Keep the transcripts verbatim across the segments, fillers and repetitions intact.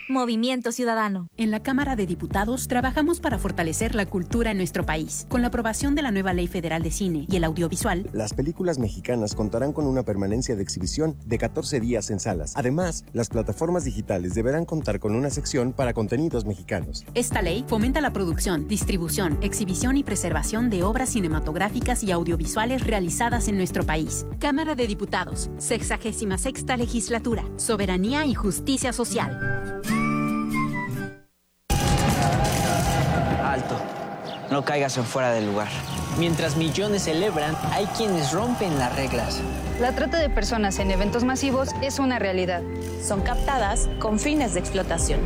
Movimiento Ciudadano. En la Cámara de Diputados trabajamos para fortalecer la cultura en nuestro país. Con la aprobación de la nueva Ley Federal de Cine y el audiovisual, las películas mexicanas contarán con una permanencia de exhibición de catorce días en salas. Además, las plataformas digitales deberán contar con una sección para contenidos mexicanos. Esta ley fomenta la producción, distribución, exhibición y preservación de obras cinematográficas y audiovisuales realizadas en nuestro país. Cámara de Diputados, sexagésima sexta legislatura, soberanía y justicia social. Alto, no caigas en fuera del lugar. Mientras millones celebran, hay quienes rompen las reglas. La trata de personas en eventos masivos es una realidad. Son captadas con fines de explotación.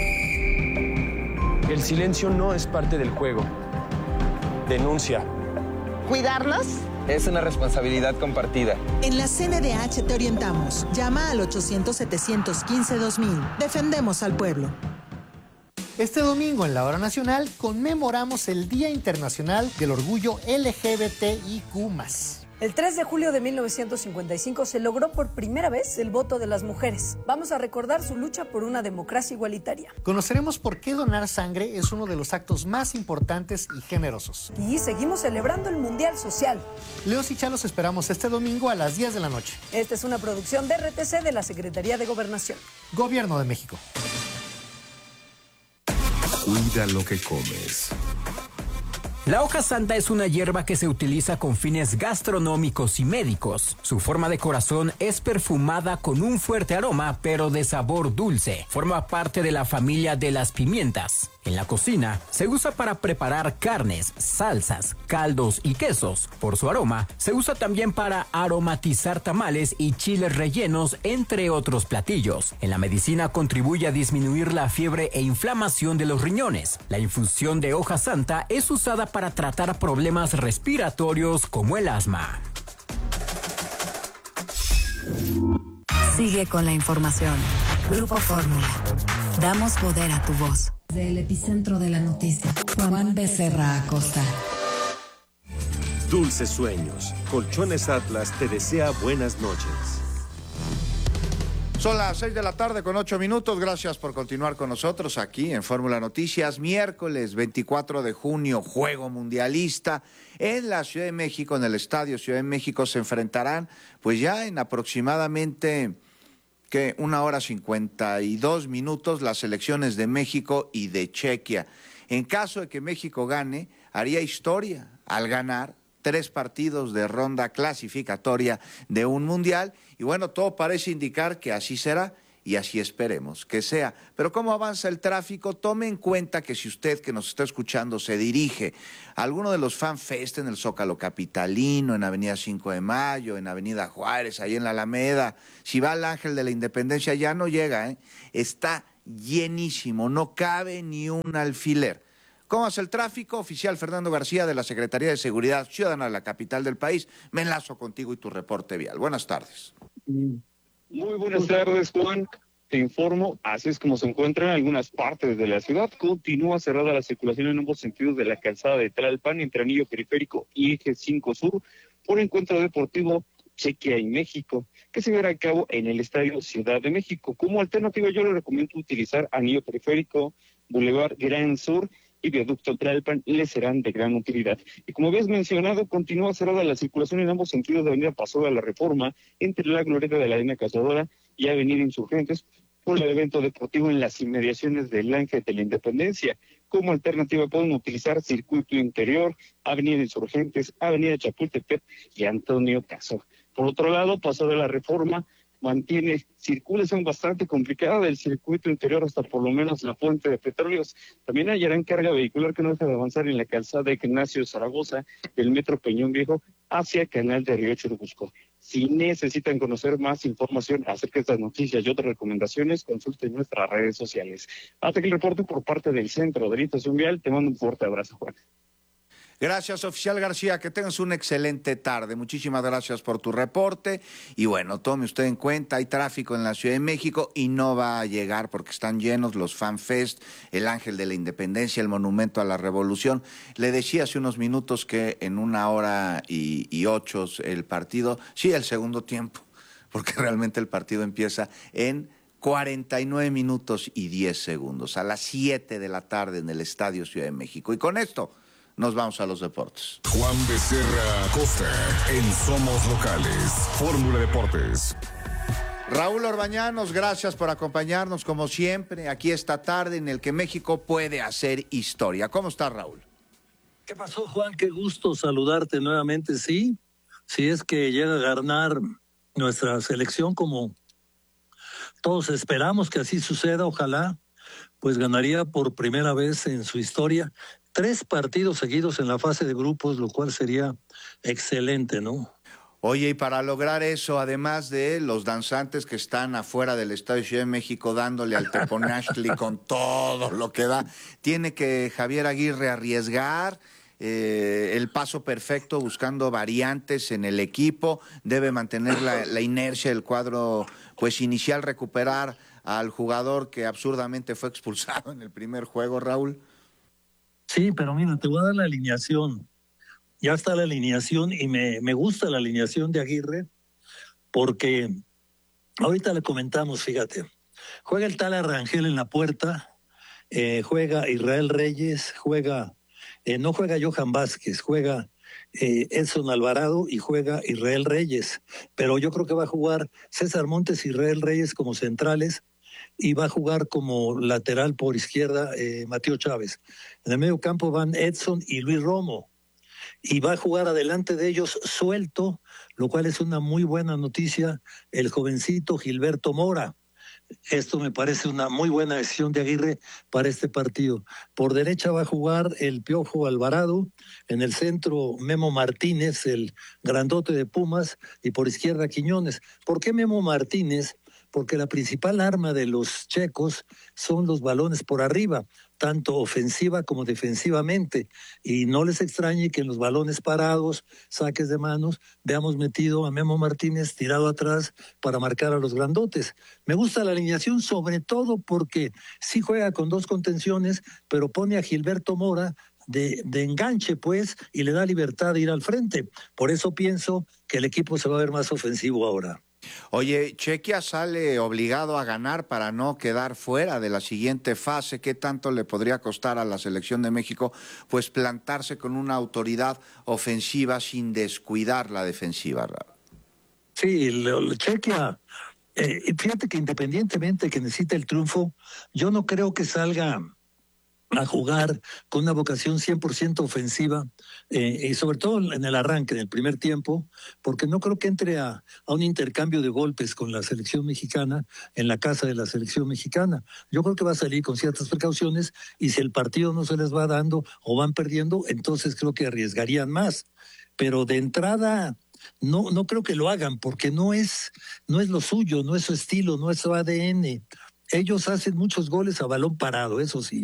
El silencio no es parte del juego. Denuncia. ¿Cuidarnos? Es una responsabilidad compartida. En la C N D H te orientamos. Llama al ochocientos, setecientos quince, dos mil. Defendemos al pueblo. Este domingo en la Hora Nacional conmemoramos el Día Internacional del Orgullo L G B T I Q más. El tres de julio de mil novecientos cincuenta y cinco se logró por primera vez el voto de las mujeres. Vamos a recordar su lucha por una democracia igualitaria. Conoceremos por qué donar sangre es uno de los actos más importantes y generosos. Y seguimos celebrando el Mundial Social. Leos y Chalos esperamos este domingo a las diez de la noche. Esta es una producción de R T C de la Secretaría de Gobernación. Gobierno de México. Cuida lo que comes. La hoja santa es una hierba que se utiliza con fines gastronómicos y médicos. Su forma de corazón es perfumada con un fuerte aroma, pero de sabor dulce. Forma parte de la familia de las pimientas. En la cocina, se usa para preparar carnes, salsas, caldos y quesos. Por su aroma, se usa también para aromatizar tamales y chiles rellenos, entre otros platillos. En la medicina contribuye a disminuir la fiebre e inflamación de los riñones. La infusión de hoja santa es usada para tratar problemas respiratorios como el asma. Sigue con la información. Grupo Fórmula. Damos poder a tu voz. Del epicentro de la noticia, Juan Becerra Acosta. Dulces sueños. Colchones Atlas te desea buenas noches. Son las seis de la tarde con ocho minutos. Gracias por continuar con nosotros aquí en Fórmula Noticias. Miércoles veinticuatro de junio, Juego Mundialista. En la Ciudad de México, en el Estadio Ciudad de México, se enfrentarán pues ya en aproximadamente que una hora cincuenta y dos minutos las selecciones de México y de Chequia. En caso de que México gane, haría historia al ganar tres partidos de ronda clasificatoria de un mundial. Y bueno, todo parece indicar que así será y así esperemos que sea. Pero ¿cómo avanza el tráfico? Tome en cuenta que si usted que nos está escuchando se dirige a alguno de los FanFest en el Zócalo Capitalino, en Avenida cinco de Mayo, en Avenida Juárez, ahí en la Alameda, si va al Ángel de la Independencia ya no llega, ¿eh? Está llenísimo, no cabe ni un alfiler. ¿Cómo hace el tráfico? Oficial Fernando García de la Secretaría de Seguridad Ciudadana de la capital del país. Me enlazo contigo y tu reporte vial. Buenas tardes. Muy buenas tardes, Juan. Te informo, así es como se encuentran algunas partes de la ciudad. Continúa cerrada la circulación en ambos sentidos de la calzada de Tlalpan entre Anillo Periférico y Eje cinco Sur por encuentro deportivo Chequia y México, que se llevará a cabo en el Estadio Ciudad de México. Como alternativa, yo le recomiendo utilizar Anillo Periférico, Boulevard Gran Sur y Viaducto Tlalpan, les serán de gran utilidad. Y como habías mencionado, continúa cerrada la circulación en ambos sentidos de Avenida Paso de la Reforma, entre la Glorieta de la Arena Cazadora y Avenida Insurgentes, por el evento deportivo en las inmediaciones del Ángel de la Independencia. Como alternativa pueden utilizar Circuito Interior, Avenida Insurgentes, Avenida Chapultepec y Antonio Caso. Por otro lado, Paso de la Reforma mantiene circulación bastante complicada del circuito interior hasta por lo menos la Fuente de Petróleos. También hallarán carga vehicular que no deja de avanzar en la calzada Ignacio Zaragoza del Metro Peñón Viejo hacia Canal de Río Churubusco. Si necesitan conocer más información acerca de estas noticias y otras recomendaciones, consulten nuestras redes sociales. Hasta aquí el reporte por parte del Centro de Orientación Vial. Te mando un fuerte abrazo, Juan. Gracias, oficial García, que tengas una excelente tarde. Muchísimas gracias por tu reporte. Y bueno, tome usted en cuenta, hay tráfico en la Ciudad de México y no va a llegar porque están llenos los FanFest, el Ángel de la Independencia, el Monumento a la Revolución. Le decía hace unos minutos que en una hora y, y ocho el partido, sí, el segundo tiempo, porque realmente el partido empieza en cuarenta y nueve minutos y diez segundos, a las siete de la tarde en el Estadio Ciudad de México. Y con esto nos vamos a los deportes. Juan Becerra Costa en Somos Locales, Fórmula Deportes. Raúl Orbañanos, gracias por acompañarnos como siempre aquí esta tarde en el que México puede hacer historia. ¿Cómo estás, Raúl? ¿Qué pasó, Juan? Qué gusto saludarte nuevamente. Sí, si es que llega a ganar nuestra selección como todos esperamos que así suceda, ojalá, pues ganaría por primera vez en su historia tres partidos seguidos en la fase de grupos, lo cual sería excelente, ¿no? Oye, y para lograr eso, además de los danzantes que están afuera del Estadio Ciudad de México dándole al Teponaztli con todo lo que da, tiene que Javier Aguirre arriesgar eh, el paso perfecto, buscando variantes en el equipo, debe mantener la, la inercia del cuadro pues inicial, recuperar al jugador que absurdamente fue expulsado en el primer juego, Raúl. Sí, pero mira, te voy a dar la alineación. Ya está la alineación y me, me gusta la alineación de Aguirre porque ahorita le comentamos, fíjate, juega el tal Arrangel en la puerta, eh, juega Israel Reyes, juega, eh, no juega Johan Vázquez, juega eh, Edson Alvarado y juega Israel Reyes, pero yo creo que va a jugar César Montes y Israel Reyes como centrales y va a jugar como lateral por izquierda eh, Mateo Chávez. En el medio campo van Edson y Luis Romo. Y va a jugar adelante de ellos suelto, lo cual es una muy buena noticia, el jovencito Gilberto Mora. Esto me parece una muy buena decisión de Aguirre para este partido. Por derecha va a jugar el Piojo Alvarado, en el centro Memo Martínez, el grandote de Pumas, y por izquierda Quiñones. ¿Por qué Memo Martínez? Porque la principal arma de los checos son los balones por arriba, tanto ofensiva como defensivamente, y no les extrañe que en los balones parados, saques de manos, veamos metido a Memo Martínez tirado atrás para marcar a los grandotes. Me gusta la alineación sobre todo porque sí juega con dos contenciones, pero pone a Gilberto Mora de, de enganche, pues, y le da libertad de ir al frente. Por eso pienso que el equipo se va a ver más ofensivo ahora. Oye, Chequia sale obligado a ganar para no quedar fuera de la siguiente fase. ¿Qué tanto le podría costar a la selección de México pues plantarse con una autoridad ofensiva sin descuidar la defensiva? Sí, lo, lo Chequia, eh, fíjate que independientemente que necesite el triunfo, yo no creo que salga a jugar con una vocación cien por ciento ofensiva, eh, y sobre todo en el arranque, en el primer tiempo, porque no creo que entre a, a un intercambio de golpes con la selección mexicana, en la casa de la selección mexicana. Yo creo que va a salir con ciertas precauciones, y si el partido no se les va dando o van perdiendo, entonces creo que arriesgarían más. Pero de entrada no, no creo que lo hagan, porque no es, no es lo suyo, no es su estilo, no es su A D N. Ellos hacen muchos goles a balón parado, eso sí.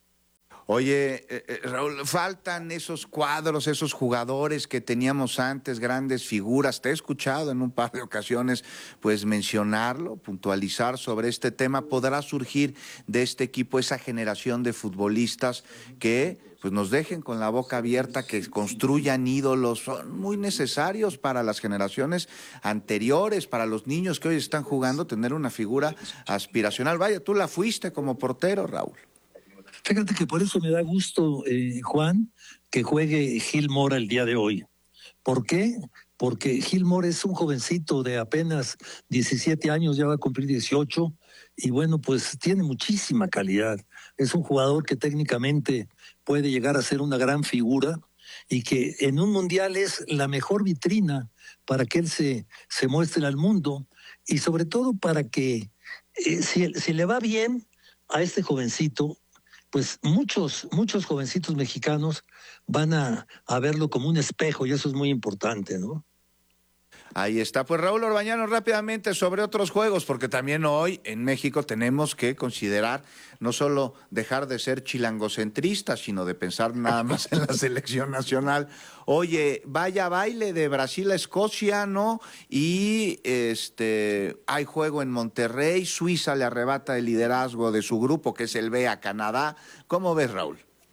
Oye, eh, Raúl, faltan esos cuadros, esos jugadores que teníamos antes, grandes figuras. Te he escuchado en un par de ocasiones pues mencionarlo, puntualizar sobre este tema. ¿Podrá surgir de este equipo esa generación de futbolistas que pues nos dejen con la boca abierta, que construyan ídolos? Son muy necesarios para las generaciones anteriores, para los niños que hoy están jugando, tener una figura aspiracional. Vaya, tú la fuiste como portero, Raúl. Fíjate que por eso me da gusto, eh, Juan, que juegue Gil Mora el día de hoy. ¿Por qué? Porque Gil Mora es un jovencito de apenas diecisiete años, ya va a cumplir dieciocho, y bueno, pues tiene muchísima calidad. Es un jugador que técnicamente puede llegar a ser una gran figura y que en un mundial es la mejor vitrina para que él se, se muestre al mundo, y sobre todo para que, eh, si, si le va bien a este jovencito, pues muchos, muchos jovencitos mexicanos van a, a verlo como un espejo, y eso es muy importante, ¿no? Ahí está. Pues Raúl Orbañanos, rápidamente sobre otros juegos, porque también hoy en México tenemos que considerar no solo dejar de ser chilangocentristas, sino de pensar nada más en la selección nacional. Oye, vaya baile de Brasil a Escocia, ¿no? Y este hay juego en Monterrey, Suiza le arrebata el liderazgo de su grupo, que es el B, a Canadá. ¿Cómo ves, Raúl?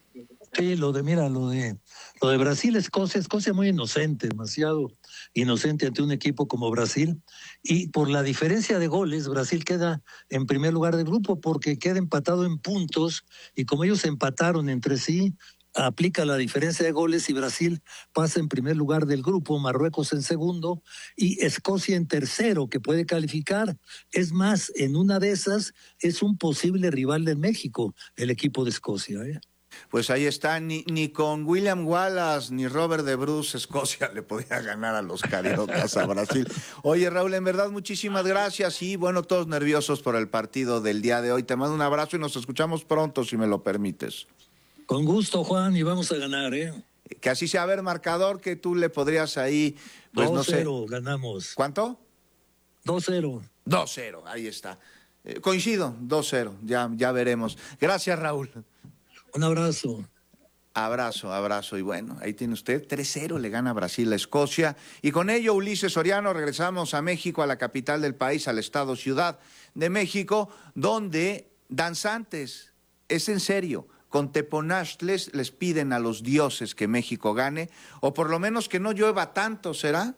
Sí, lo de, mira, lo de, lo de Brasil, Escocia, Escocia muy inocente, demasiado inocente ante un equipo como Brasil. Y por la diferencia de goles, Brasil queda en primer lugar del grupo porque queda empatado en puntos y como ellos empataron entre sí, aplica la diferencia de goles y Brasil pasa en primer lugar del grupo, Marruecos en segundo y Escocia en tercero, que puede calificar. Es más, en una de esas es un posible rival de México, el equipo de Escocia, ¿eh? Pues ahí está, ni, ni con William Wallace ni Robert de Bruce Escocia le podía ganar a los cariocas a Brasil. Oye, Raúl, en verdad muchísimas gracias y bueno, todos nerviosos por el partido del día de hoy. Te mando un abrazo y nos escuchamos pronto, si me lo permites. Con gusto, Juan, y vamos a ganar, ¿eh? Que así sea, a ver, marcador que tú le podrías ahí, pues no sé. dos cero, ganamos. ¿Cuánto? dos cero. dos cero, ahí está. Eh, coincido, dos cero, ya, ya veremos. Gracias, Raúl. Un abrazo. Abrazo, abrazo. Y bueno, ahí tiene usted, tres cero le gana Brasil a Escocia. Y con ello, Ulises Soriano, regresamos a México, a la capital del país, al estado Ciudad de México, donde danzantes, es en serio, con teponaztles les piden a los dioses que México gane, o por lo menos que no llueva tanto, ¿será?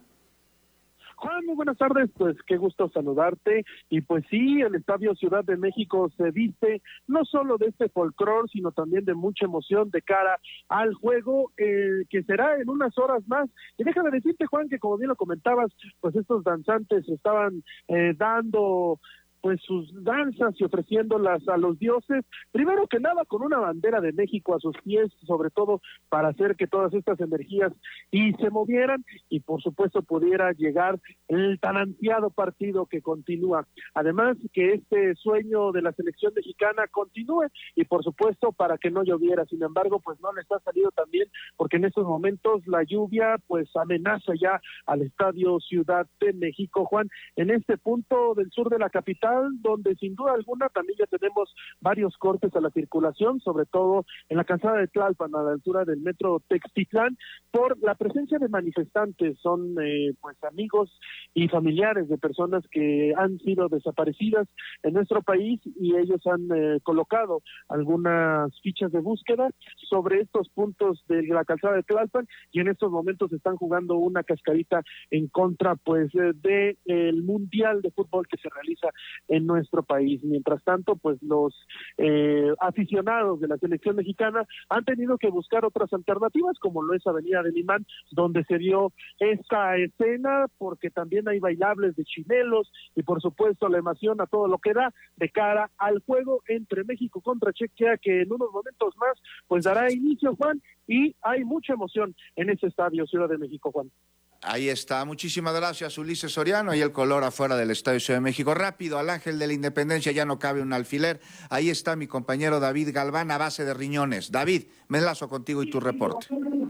Juan, muy buenas tardes, pues qué gusto saludarte. Y pues sí, el Estadio Ciudad de México se viste no solo de este folclore, sino también de mucha emoción de cara al juego, eh, que será en unas horas más. Y déjame decirte, Juan, que como bien lo comentabas, pues estos danzantes estaban eh, dando pues sus danzas y ofreciéndolas a los dioses, primero que nada con una bandera de México a sus pies, sobre todo para hacer que todas estas energías y se movieran y por supuesto pudiera llegar el tan ansiado partido que continúa. Además que este sueño de la selección mexicana continúe y por supuesto para que no lloviera. Sin embargo, pues no les ha salido tan bien porque en estos momentos la lluvia pues amenaza ya al Estadio Ciudad de México, Juan, en este punto del sur de la capital, donde sin duda alguna también ya tenemos varios cortes a la circulación, sobre todo en la calzada de Tlalpan, a la altura del metro Textitlán, por la presencia de manifestantes. Son eh, pues amigos y familiares de personas que han sido desaparecidas en nuestro país y ellos han eh, colocado algunas fichas de búsqueda sobre estos puntos de la calzada de Tlalpan y en estos momentos están jugando una cascarita en contra pues de, de el Mundial de Fútbol que se realiza en nuestro país. Mientras tanto, pues los eh, aficionados de la selección mexicana han tenido que buscar otras alternativas, como lo es Avenida del Imán, donde se dio esta escena, porque también hay bailables de chinelos y por supuesto la emoción a todo lo que da de cara al juego entre México contra Chequia, que en unos momentos más pues dará inicio, Juan, y hay mucha emoción en ese estadio Ciudad de México, Juan. Ahí está, muchísimas gracias Ulises Soriano, ahí el color afuera del Estadio Ciudad de México. Rápido, al Ángel de la Independencia ya no cabe un alfiler, ahí está mi compañero David Galván a base de riñones. David, me enlazo contigo y tu reporte.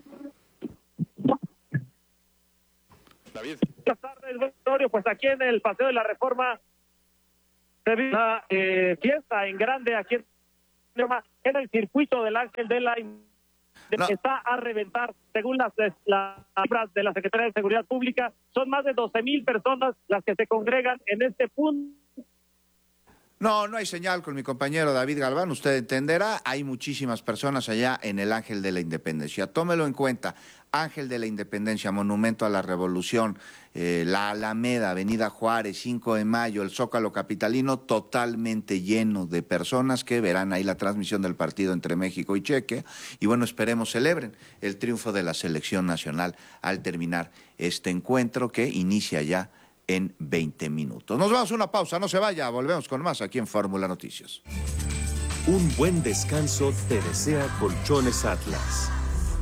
David. Buenas tardes, Victorio, pues aquí en el Paseo de la Reforma se vive una eh, fiesta en grande aquí en, en el circuito del Ángel de la Independencia. No. Está a reventar, según las, las cifras de la Secretaría de Seguridad Pública, son más de doce mil personas las que se congregan en este punto. No, no hay señal con mi compañero David Galván, usted entenderá, hay muchísimas personas allá en el Ángel de la Independencia. Tómelo en cuenta, Ángel de la Independencia, Monumento a la Revolución, eh, la Alameda, Avenida Juárez, cinco de mayo, el Zócalo capitalino, totalmente lleno de personas que verán ahí la transmisión del partido entre México y Chequia. Y bueno, esperemos celebren el triunfo de la selección nacional al terminar este encuentro que inicia ya en veinte minutos. Nos vamos a una pausa, no se vaya, volvemos con más aquí en Fórmula Noticias. Un buen descanso te desea Colchones Atlas.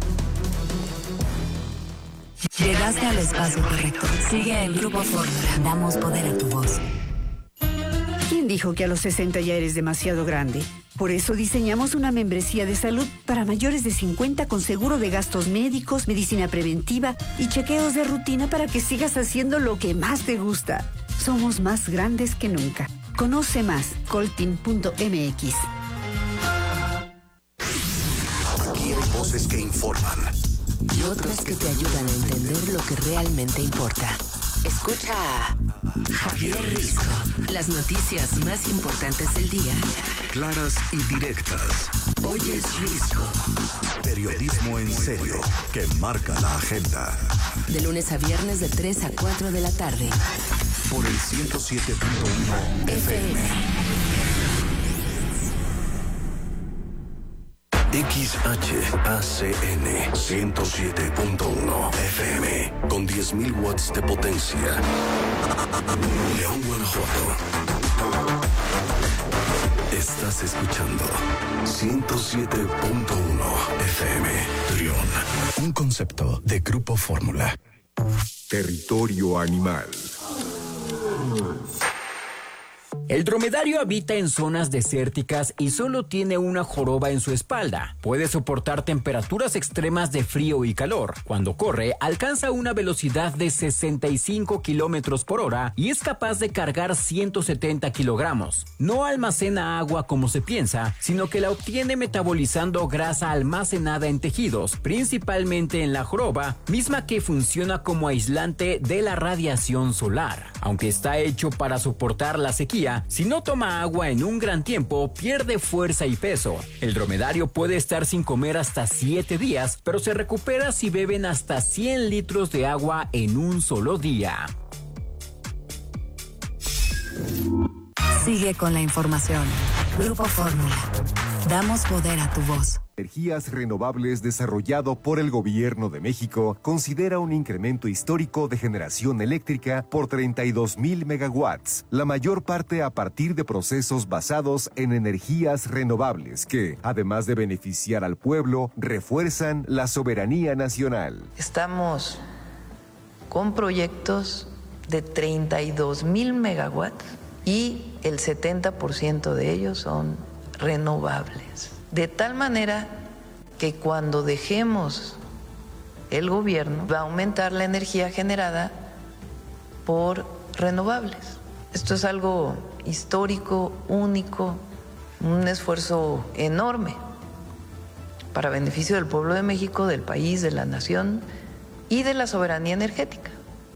Llegaste al espacio correcto. Sigue el Grupo Fórmula. Damos poder a tu voz. ¿Quién dijo que a los sesenta ya eres demasiado grande? Por eso diseñamos una membresía de salud para mayores de cincuenta con seguro de gastos médicos, medicina preventiva y chequeos de rutina para que sigas haciendo lo que más te gusta. Somos más grandes que nunca. Conoce más, coltin punto m x. Aquí hay voces que informan y otras que te ayudan a entender lo que realmente importa. Escucha a Javier Risco. Las noticias más importantes del día. Claras y directas. Hoy es Risco. Periodismo en serio que marca la agenda. De lunes a viernes de tres a cuatro de la tarde. Por el ciento siete punto uno F M. X H A C N ciento siete punto uno F M con diez mil watts de potencia. León, Guanajuato. Estás escuchando ciento siete punto uno F M. Trión, un concepto de Grupo Fórmula. Territorio animal. El dromedario habita en zonas desérticas y solo tiene una joroba en su espalda. Puede soportar temperaturas extremas de frío y calor. Cuando corre, alcanza una velocidad de sesenta y cinco kilómetros por hora y es capaz de cargar ciento setenta kilogramos. No almacena agua como se piensa, sino que la obtiene metabolizando grasa almacenada en tejidos, principalmente en la joroba, misma que funciona como aislante de la radiación solar. Aunque está hecho para soportar la sequía, si no toma agua en un gran tiempo, pierde fuerza y peso. El dromedario puede estar sin comer hasta siete días, pero se recupera si beben hasta cien litros de agua en un solo día. Sigue con la información. Grupo Fórmula. Damos poder a tu voz. Energías Renovables, desarrollado por el Gobierno de México, considera un incremento histórico de generación eléctrica por treinta y dos mil megawatts, la mayor parte a partir de procesos basados en energías renovables que, además de beneficiar al pueblo, refuerzan la soberanía nacional. Estamos con proyectos de treinta y dos mil megawatts y el setenta por ciento de ellos son renovables. De tal manera que cuando dejemos el gobierno va a aumentar la energía generada por renovables. Esto es algo histórico, único, un esfuerzo enorme para beneficio del pueblo de México, del país, de la nación y de la soberanía energética.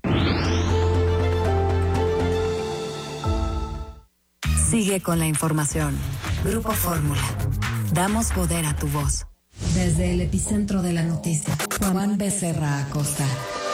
Sigue con la información. Grupo Fórmula. Damos poder a tu voz. Desde el epicentro de la noticia, Juan Becerra Acosta.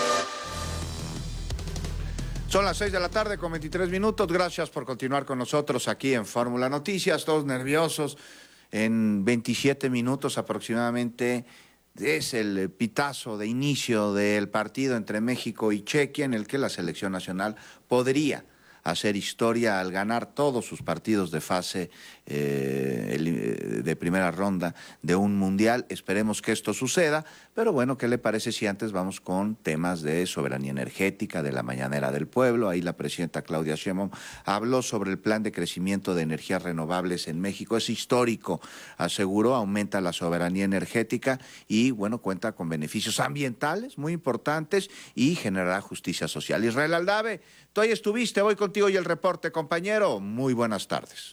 Son las seis de la tarde con veintitrés minutos. Gracias por continuar con nosotros aquí en Fórmula Noticias. Todos nerviosos. En veintisiete minutos aproximadamente es el pitazo de inicio del partido entre México y Chequia, en el que la selección nacional podría hacer historia al ganar todos sus partidos de fase eh, de primera ronda de un mundial. Esperemos que esto suceda, pero bueno, ¿qué le parece si antes vamos con temas de soberanía energética, de la mañanera del pueblo? Ahí la presidenta Claudia Sheinbaum habló sobre el plan de crecimiento de energías renovables en México. Es histórico, aseguró, aumenta la soberanía energética y bueno, cuenta con beneficios ambientales muy importantes y generará justicia social. Israel Aldave, tú ahí estuviste, voy contigo y el reporte, compañero. Muy buenas tardes.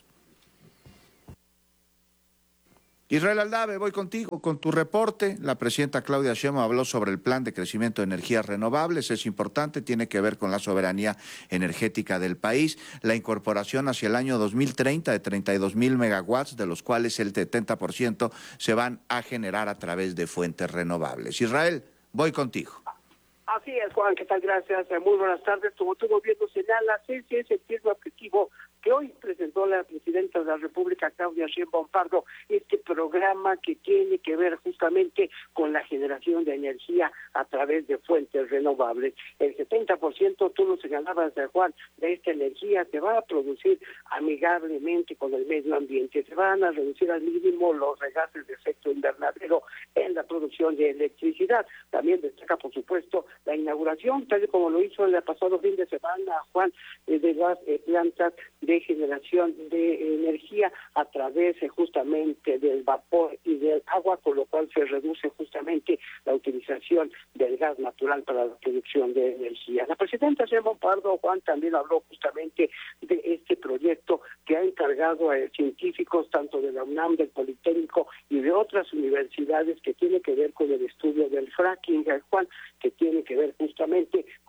Israel Aldave, voy contigo con tu reporte. La presidenta Claudia Sheinbaum habló sobre el plan de crecimiento de energías renovables. Es importante, tiene que ver con la soberanía energética del país. La incorporación hacia el año dos mil treinta de treinta y dos mil megawatts, de los cuales el setenta por ciento se van a generar a través de fuentes renovables. Israel, voy contigo. Así es, Juan, ¿qué tal? Gracias. Muy buenas tardes. Como tú bien lo señalas, ese es el mismo objetivo que hoy presentó la presidenta de la República, Claudia Sheinbaum Pardo, este programa que tiene que ver justamente con la generación de energía a través de fuentes renovables. El setenta por ciento, tú lo señalabas, Juan, de esta energía se va a producir amigablemente con el medio ambiente. Se van a reducir al mínimo los gases de efecto invernadero en la producción de electricidad. También destaca, por supuesto, la inauguración, tal y como lo hizo el pasado fin de semana, Juan, eh, de las eh, plantas de generación de energía a través eh, justamente del vapor y del agua, con lo cual se reduce justamente la utilización del gas natural para la producción de energía. La presidenta Sheinbaum Pardo, Juan, también habló justamente de este proyecto que ha encargado a científicos tanto de la UNAM, del Politécnico y de otras universidades, que tiene que ver con el estudio del fracking, Juan, que tiene que ver justamente con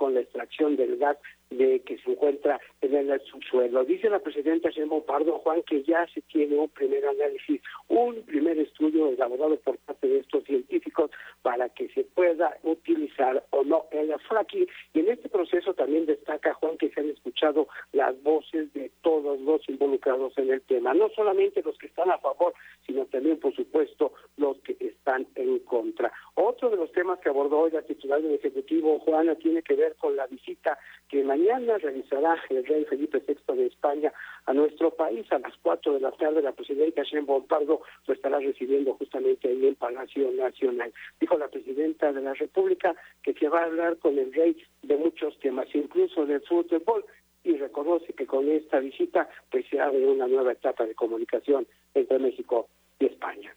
con la extracción del gas de que se encuentra en el subsuelo. Dice la presidenta Sheinbaum Pardo, Juan, que ya se tiene un primer análisis, un primer estudio elaborado por parte de estos científicos para que se pueda utilizar o no el fracking. Y en este proceso también destaca, Juan, que se han escuchado las voces de todos los involucrados en el tema, no solamente los que están a favor, sino también, por supuesto, los que están en contra. Otro de los temas que abordó hoy la titular del Ejecutivo, Juana, tiene que ver con la visita que mañana realizará el rey Felipe sexto de España a nuestro país. A las cuatro de la tarde la presidenta Sheinbaum Pardo lo estará recibiendo justamente ahí en el Palacio Nacional. Dijo la presidenta de la República que se va a hablar con el rey de muchos temas, incluso del fútbol, y reconoce que con esta visita pues se abre una nueva etapa de comunicación entre México y España.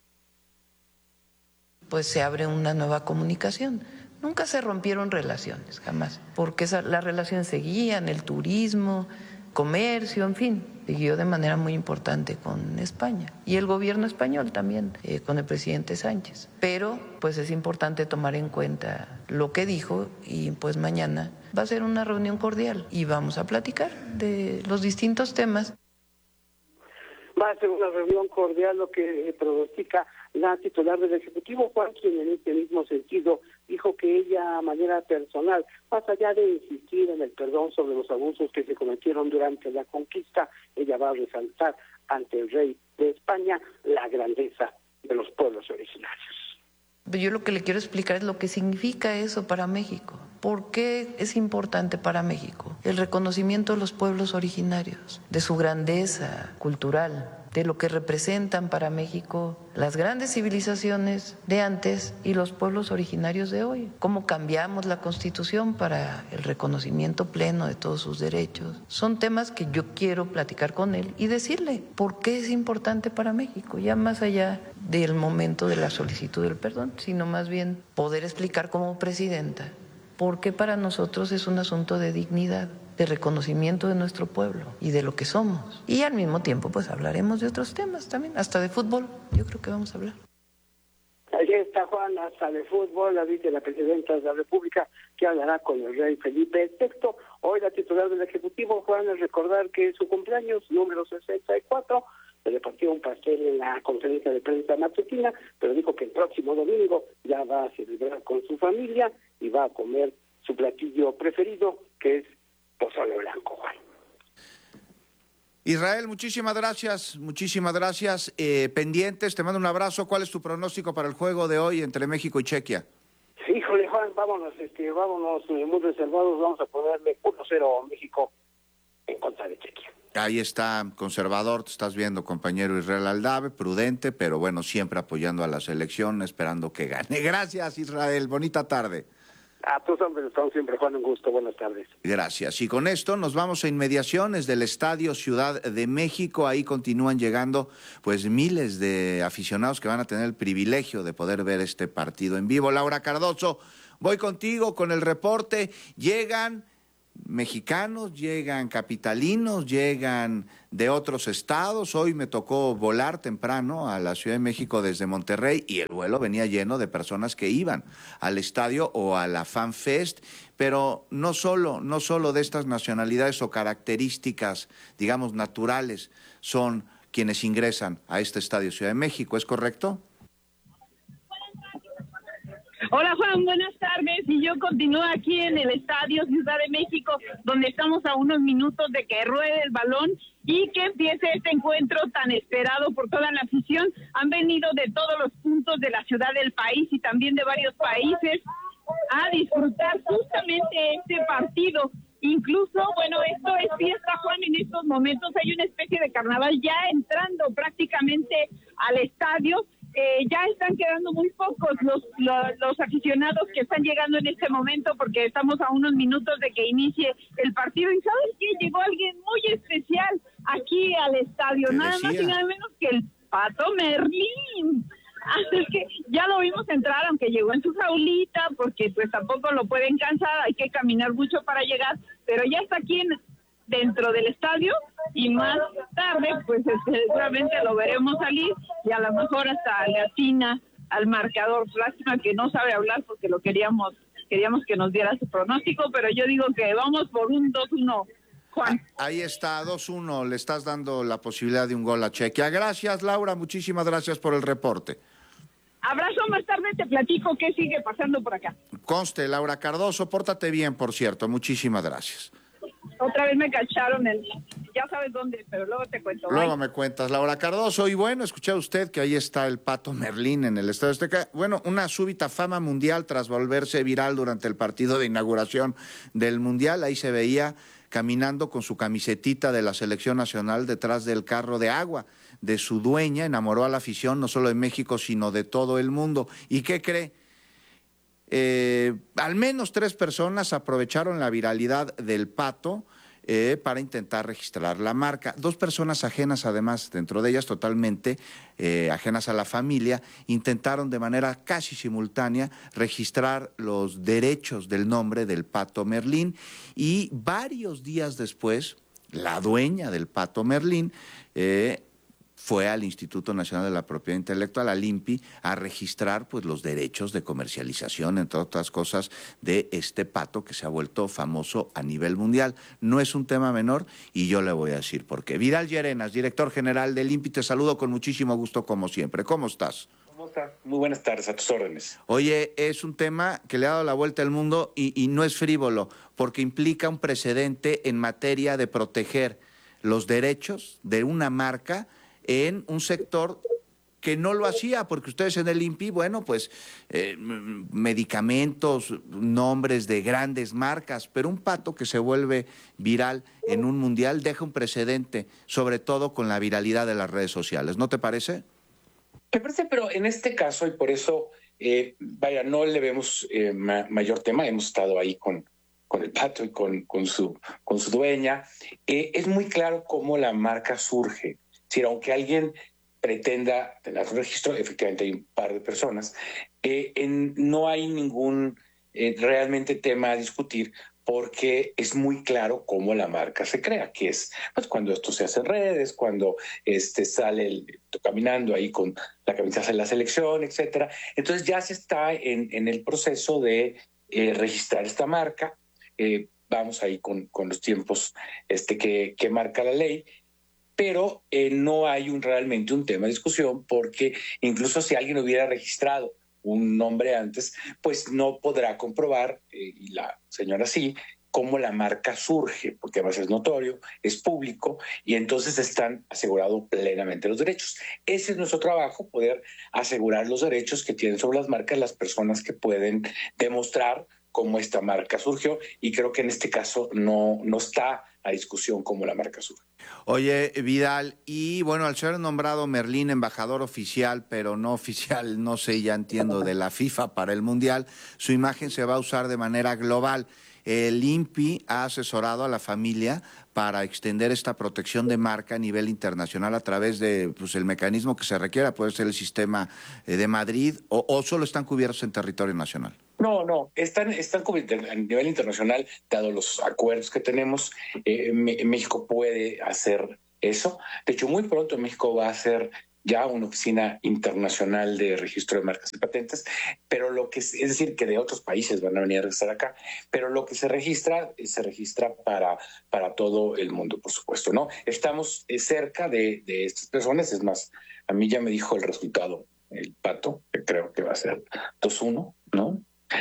Pues se abre una nueva comunicación. Nunca se rompieron relaciones, jamás, porque esa, las relaciones seguían, el turismo, comercio, en fin, siguió de manera muy importante con España y el gobierno español también, eh, con el presidente Sánchez. Pero pues es importante tomar en cuenta lo que dijo y pues mañana va a ser una reunión cordial y vamos a platicar de los distintos temas. Va a ser una reunión cordial, lo que pronostica la titular del Ejecutivo, Juan, quien en este mismo sentido dijo que ella, a manera personal, más allá de insistir en el perdón sobre los abusos que se cometieron durante la conquista, ella va a resaltar ante el rey de España la grandeza de los pueblos originarios. Yo lo que le quiero explicar es lo que significa eso para México. ¿Por qué es importante para México el reconocimiento de los pueblos originarios, de su grandeza cultural, de lo que representan para México las grandes civilizaciones de antes y los pueblos originarios de hoy? ¿Cómo cambiamos la Constitución para el reconocimiento pleno de todos sus derechos? Son temas que yo quiero platicar con él y decirle por qué es importante para México, ya más allá del momento de la solicitud del perdón, sino más bien poder explicar como presidenta por qué para nosotros es un asunto de dignidad, de reconocimiento de nuestro pueblo y de lo que somos. Y al mismo tiempo, pues hablaremos de otros temas también, hasta de fútbol, yo creo que vamos a hablar. Allí está, Juan, hasta de fútbol, la dice la presidenta de la República, que hablará con el rey Felipe sexto. Hoy la titular del Ejecutivo, Juan, es recordar que es su cumpleaños número sesenta y cuatro, se le partió un pastel en la conferencia de prensa matutina, pero dijo que el próximo domingo ya va a celebrar con su familia y va a comer su platillo preferido, que es pozole blanco, Juan. Israel, muchísimas gracias, muchísimas gracias. Eh, pendientes, te mando un abrazo. ¿Cuál es tu pronóstico para el juego de hoy entre México y Chequia? Híjole, Juan, vámonos, este, vámonos muy reservados, vamos a ponerle uno cero México en contra de Chequia. Ahí está, conservador, te estás viendo, compañero Israel Aldave, prudente, pero bueno, siempre apoyando a la selección, esperando que gane. Gracias, Israel, bonita tarde. A tus hombres, estamos siempre, Juan, un gusto, buenas tardes. Gracias. Y con esto nos vamos a inmediaciones del Estadio Ciudad de México. Ahí continúan llegando pues miles de aficionados que van a tener el privilegio de poder ver este partido en vivo. Laura Cardoso, voy contigo con el reporte. Llegan mexicanos, llegan capitalinos, llegan de otros estados. Hoy me tocó volar temprano a la Ciudad de México desde Monterrey y el vuelo venía lleno de personas que iban al estadio o a la Fan Fest, pero no solo, no solo de estas nacionalidades o características, digamos, naturales, son quienes ingresan a este estadio Ciudad de México, ¿es correcto? Hola Juan, buenas tardes. Y yo continúo aquí en el Estadio Ciudad de México, donde estamos a unos minutos de que ruede el balón y que empiece este encuentro tan esperado por toda la afición. Han venido de todos los puntos de la ciudad del país y también de varios países a disfrutar justamente este partido. Incluso, bueno, esto es fiesta, Juan, en estos momentos hay una especie de carnaval ya entrando prácticamente al estadio. Eh, ya están quedando muy pocos los, los los aficionados que están llegando en este momento porque estamos a unos minutos de que inicie el partido. ¿Y sabes qué? Llegó alguien muy especial aquí al estadio, nada más y nada menos que el Pato Merlín. Así que ya lo vimos entrar, aunque llegó en su jaulita, porque pues tampoco lo pueden cansar, hay que caminar mucho para llegar, pero ya está aquí en, dentro del estadio y más tarde pues seguramente lo veremos salir y a lo mejor hasta le atina al marcador. Lástima que no sabe hablar porque lo queríamos queríamos que nos diera su pronóstico, pero yo digo que vamos por un dos uno, Juan. Ahí está, dos uno, le estás dando la posibilidad de un gol a Chequia. Gracias, Laura, muchísimas gracias por el reporte. Abrazo, más tarde te platico qué sigue pasando por acá. Conste, Laura Cardoso, pórtate bien, por cierto, muchísimas gracias. Otra vez me cacharon, el, ya sabes dónde, pero luego te cuento. Luego Bye. me cuentas, Laura Cardoso. Y bueno, escucha usted que ahí está el Pato Merlín en el Estadio Azteca. Bueno, una súbita fama mundial tras volverse viral durante el partido de inauguración del Mundial. Ahí se veía caminando con su camisetita de la Selección Nacional detrás del carro de agua de su dueña. Enamoró a la afición no solo de México, sino de todo el mundo. ¿Y qué cree? Eh, al menos tres personas aprovecharon la viralidad del Pato eh, para intentar registrar la marca. Dos personas ajenas, además, dentro de ellas totalmente eh, ajenas a la familia, intentaron de manera casi simultánea registrar los derechos del nombre del Pato Merlín, y varios días después, la dueña del Pato Merlín eh, fue al Instituto Nacional de la Propiedad Intelectual, al I N P I, a registrar pues los derechos de comercialización, entre otras cosas, de este pato que se ha vuelto famoso a nivel mundial. No es un tema menor y yo le voy a decir por qué. Vidal Llerenas, director general del I N P I, te saludo con muchísimo gusto como siempre. ¿Cómo estás? ¿Cómo estás? Muy buenas tardes, a tus órdenes. Oye, es un tema que le ha dado la vuelta al mundo y, y no es frívolo, porque implica un precedente en materia de proteger los derechos de una marca en un sector que no lo hacía, porque ustedes en el I N P I, bueno, pues eh, medicamentos, nombres de grandes marcas, pero un pato que se vuelve viral en un mundial deja un precedente, sobre todo con la viralidad de las redes sociales, ¿no te parece? Me parece, pero en este caso, y por eso, eh, vaya, no le vemos eh, ma mayor tema, hemos estado ahí con, con el pato y con, con, su, con su dueña, eh, es muy claro cómo la marca surge. Es decir, aunque alguien pretenda tener un registro, efectivamente hay un par de personas, eh, en, no hay ningún eh, realmente tema a discutir, porque es muy claro cómo la marca se crea, que es pues, cuando esto se hace en redes, cuando este, sale el, caminando ahí con la camiseta de la selección, etcétera. Entonces ya se está en, en el proceso de eh, registrar esta marca. Eh, vamos ahí con, con los tiempos este, que, que marca la ley. Pero eh, no hay un, realmente un tema de discusión, porque incluso si alguien hubiera registrado un nombre antes, pues no podrá comprobar, eh, y la señora sí, cómo la marca surge, porque además es notorio, es público, y entonces están asegurados plenamente los derechos. Ese es nuestro trabajo, poder asegurar los derechos que tienen sobre las marcas las personas que pueden demostrar cómo esta marca surgió, y creo que en este caso no, no está a discusión cómo la marca surge. Oye, Vidal, y bueno, al ser nombrado Merlín embajador oficial, pero no oficial, no sé, ya entiendo, de la FIFA para el Mundial, su imagen se va a usar de manera global. El I N P I ha asesorado a la familia para extender esta protección de marca a nivel internacional a través de pues, el mecanismo que se requiera, puede ser el sistema de Madrid, o, o solo están cubiertos en territorio nacional. No, no, están, están cubiertos a nivel internacional, dado los acuerdos que tenemos. Eh, México puede hacer eso. De hecho, muy pronto México va a hacer ya una oficina internacional de registro de marcas y patentes, pero lo que es, es decir, que de otros países van a venir a registrar acá, pero lo que se registra, se registra para, para todo el mundo, por supuesto, ¿no? Estamos cerca de, de estas personas, es más, a mí ya me dijo el resultado, el pato, que creo que va a ser dos uno, ¿no?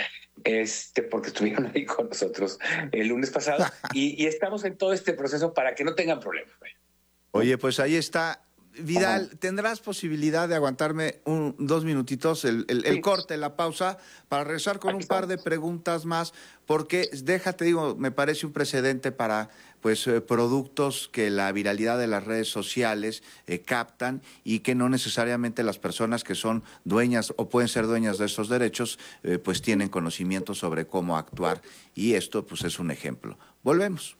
Este, porque estuvieron ahí con nosotros el lunes pasado y, y estamos en todo este proceso para que no tengan problemas. Oye, pues ahí está. Vidal, ¿tendrás posibilidad de aguantarme un, dos minutitos el, el, el sí. corte, la pausa, para regresar con Aquí un par estamos. de preguntas más? Porque, déjate, digo, me parece un precedente para pues eh, productos que la viralidad de las redes sociales eh, captan y que no necesariamente las personas que son dueñas o pueden ser dueñas de estos derechos, eh, pues tienen conocimiento sobre cómo actuar. Y esto, pues, es un ejemplo. Volvemos.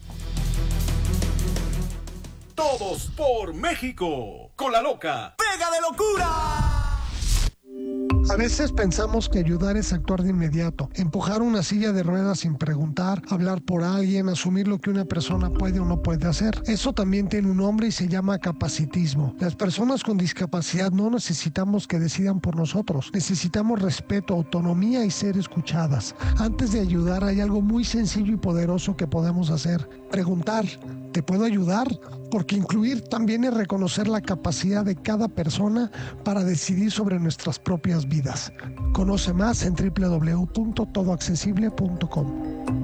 Todos por México, con la loca Pega de Locura. A veces pensamos que ayudar es actuar de inmediato, empujar una silla de ruedas sin preguntar, hablar por alguien, asumir lo que una persona puede o no puede hacer. Eso también tiene un nombre y se llama capacitismo. Las personas con discapacidad no necesitamos que decidan por nosotros. Necesitamos respeto, autonomía y ser escuchadas. Antes de ayudar hay algo muy sencillo y poderoso que podemos hacer. Preguntar, ¿te puedo ayudar? Porque incluir también es reconocer la capacidad de cada persona para decidir sobre nuestras propias vidas. Conoce más en doble u doble u doble u punto todo accesible punto com.